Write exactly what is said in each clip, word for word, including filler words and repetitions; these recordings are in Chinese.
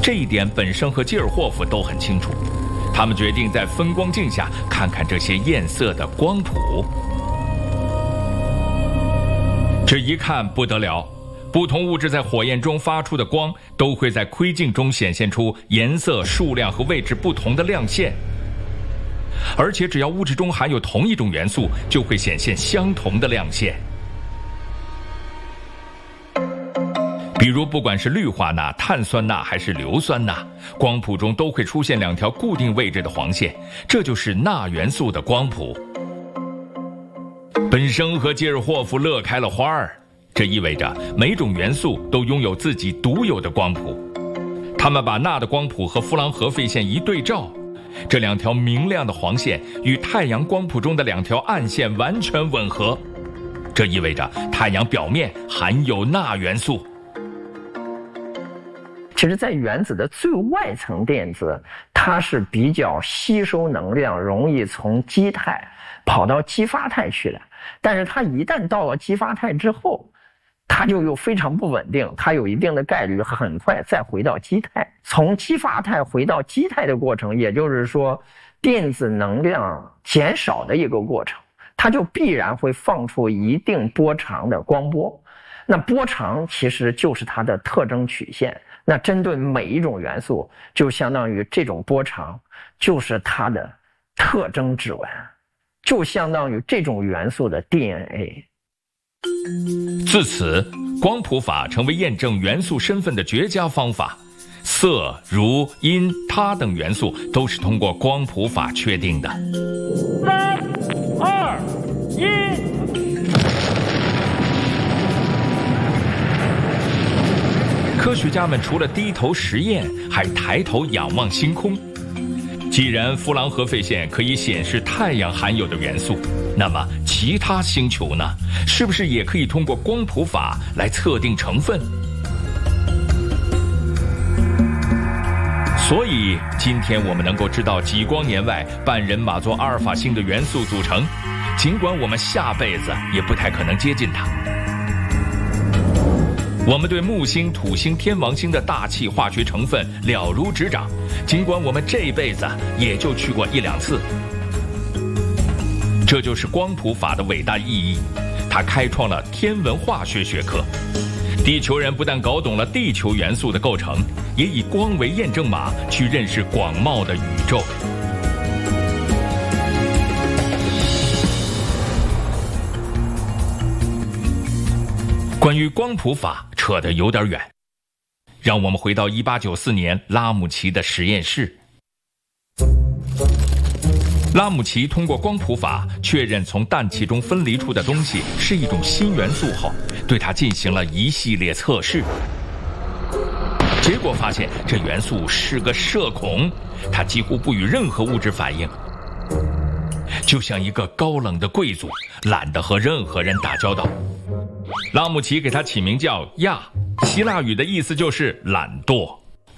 这一点本生和基尔霍夫都很清楚。他们决定在分光镜下看看这些焰色的光谱。这一看不得了，不同物质在火焰中发出的光都会在窥镜中显现出颜色、数量和位置不同的亮线，而且只要物质中含有同一种元素，就会显现相同的亮线。比如不管是氯化钠、碳酸钠还是硫酸钠，光谱中都会出现两条固定位置的黄线，这就是钠元素的光谱。本生和基尔霍夫乐开了花儿，这意味着每种元素都拥有自己独有的光谱。他们把钠的光谱和夫朗荷费线一对照，这两条明亮的黄线与太阳光谱中的两条暗线完全吻合，这意味着太阳表面含有钠元素。 其实在原子的最外层电子，它是比较吸收能量，容易从基态跑到激发态去的。但是它一旦到了激发态之后，它就又非常不稳定，它有一定的概率很快再回到基态。从激发态回到基态的过程，也就是说电子能量减少的一个过程，它就必然会放出一定波长的光波。那波长其实就是它的特征曲线。那针对每一种元素，就相当于这种波长就是它的特征指纹，就相当于这种元素的 D N A。 自此，光谱法成为验证元素身份的绝佳方法。色、如、音、他等元素都是通过光谱法确定的。 三、二、一。 科学家们除了低头实验，还抬头仰望星空。既然夫朗荷费线可以显示太阳含有的元素，那么其他星球呢？是不是也可以通过光谱法来测定成分？所以，今天我们能够知道几光年外半人马座阿尔法星的元素组成，尽管我们下辈子也不太可能接近它。我们对木星、土星、天王星的大气化学成分了如指掌，尽管我们这辈子也就去过一两次。这就是光谱法的伟大意义，它开创了天文化学学科。地球人不但搞懂了地球元素的构成，也以光为验证码去认识广袤的宇宙。关于光谱法扯得有点远，让我们回到一八九四年拉姆齐的实验室。拉姆齐通过光谱法确认从氮气中分离出的东西是一种新元素后，对它进行了一系列测试。结果发现这元素是个社恐，它几乎不与任何物质反应，就像一个高冷的贵族，懒得和任何人打交道。拉姆齐给它起名叫亚，希腊语的意思就是懒惰。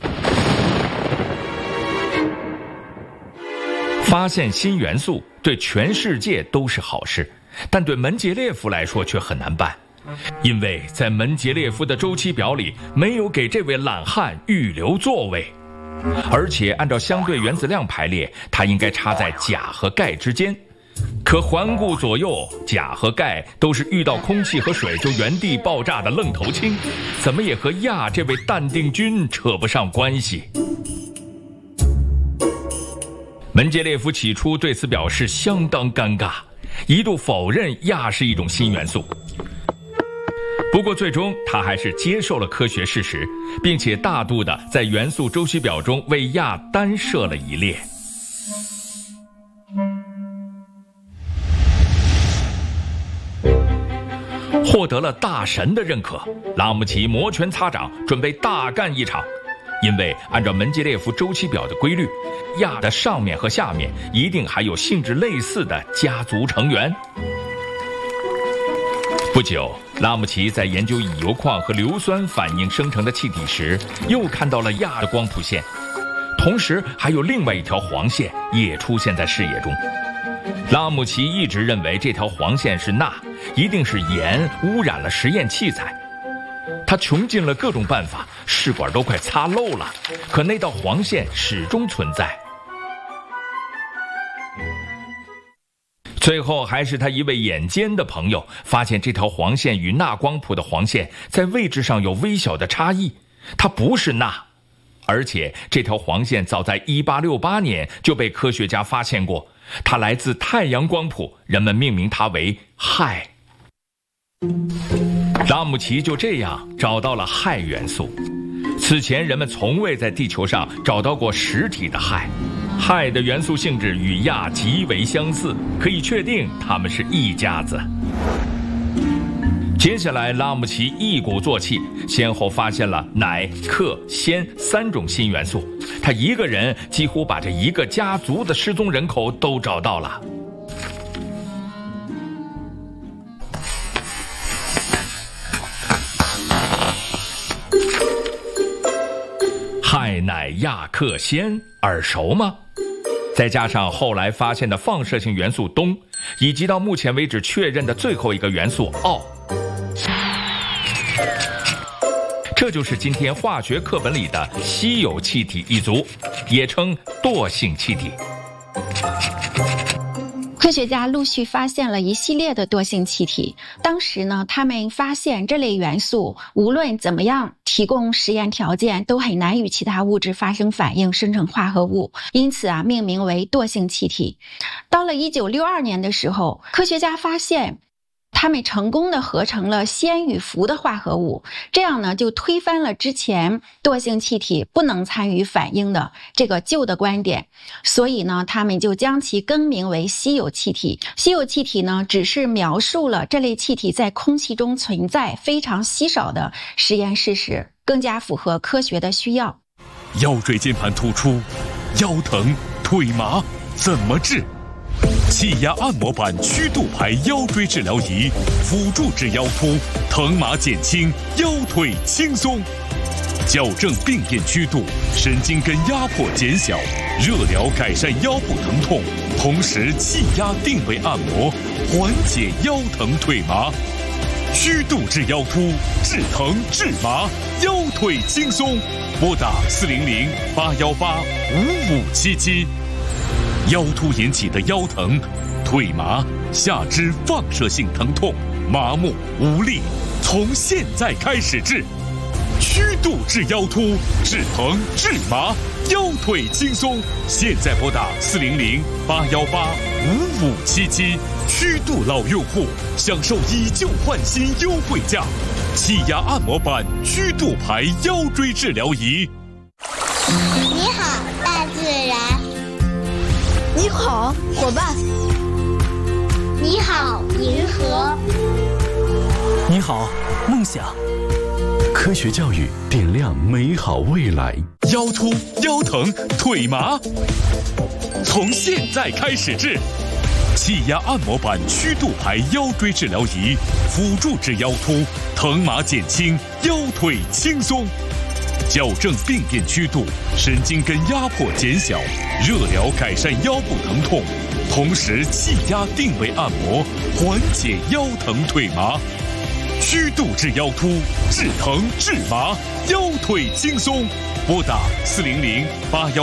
发现新元素对全世界都是好事，但对门捷列夫来说却很难办，因为在门捷列夫的周期表里没有给这位懒汉预留座位，而且按照相对原子量排列，它应该插在钾和钙之间。可环顾左右，钾和钙都是遇到空气和水就原地爆炸的愣头青，怎么也和亚这位淡定君扯不上关系。门捷列夫起初对此表示相当尴尬，一度否认亚是一种新元素。不过最终他还是接受了科学事实，并且大度地在元素周期表中为亚单设了一列。获得了大神的认可，拉姆齐摩拳擦掌，准备大干一场。因为按照门捷列夫周期表的规律，亚的上面和下面一定还有性质类似的家族成员。不久，拉姆齐在研究乙油矿和硫酸反应生成的气体时，又看到了亚的光谱线，同时还有另外一条黄线也出现在视野中。拉姆齐一直认为这条黄线是钠，一定是盐污染了实验器材。 他穷尽了各种办法，试管都快擦漏了，可那道黄线始终存在。最后还是他一位眼尖的朋友发现这条黄线与钠光谱的黄线在位置上有微小的差异，它不是钠，而且这条黄线早在一八六八年就被科学家发现过，它来自太阳光谱，人们命名它为氦。拉姆齐就这样找到了氦元素。此前人们从未在地球上找到过实体的氦，氦的元素性质与氩极为相似，可以确定它们是一家子。接下来拉姆齐一鼓作气，先后发现了氖、氪、氙三种新元素，他一个人几乎把这一个家族的失踪人口都找到了。氦、氖、氩、氪、氙耳熟吗？再加上后来发现的放射性元素氡，以及到目前为止确认的最后一个元素奥，这就是今天化学课本里的稀有气体一族，也称惰性气体。 科学家陆续发现了一系列的惰性气体。当时呢，他们发现这类元素无论怎么样提供实验条件，都很难与其他物质发生反应，生成化合物，因此啊，命名为惰性气体。到了一九六二年的时候，科学家发现他们成功的合成了氙与氟的化合物，这样呢就推翻了之前惰性气体不能参与反应的这个旧的观点，所以呢他们就将其更名为稀有气体。稀有气体呢只是描述了这类气体在空气中存在非常稀少的实验事实，更加符合科学的需要。 腰椎间盘突出、腰疼、腿麻怎么治？气压按摩板曲度排腰椎治疗仪，辅助治腰突，疼麻减轻，腰腿轻松。矫正病变曲度，神经根压迫减小，热疗改善腰部疼痛，同时气压定位按摩，缓解腰疼腿麻。曲度治腰突，治疼治麻，腰腿轻松。拨打四零零八幺八五五七七。腰突引起的腰疼、腿麻、下肢放射性疼痛、麻木无力，从现在开始治。曲度治腰突，治疼治麻，腰腿轻松。现在拨打四零零八幺八五五七七。曲度老用户享受以旧换新优惠价，气压按摩板曲度排腰椎治疗仪。 你好，大自然。 你好，伙伴。 你好，银河。 你好，梦想。科学教育点亮美好未来。 腰突、腰疼、腿麻，从现在开始治。气压按摩板曲度排腰椎治疗仪，辅助治腰突，疼麻减轻，腰腿轻松。矫正病变曲度，神经根压迫减小，热疗改善腰部疼痛，同时气压定位按摩，缓解腰疼腿麻。曲度治腰突，治疼治麻，腰腿轻松。拨打四零零八幺。